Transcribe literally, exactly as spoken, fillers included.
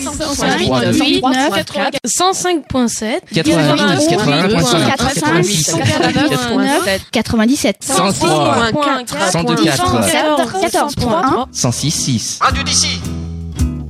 cent cinq point sept, quatre-vingt-dix, quatre-vingt-dix-sept, cent trois, cent deux, quatorze point un, cent six, six. Radio d'ici.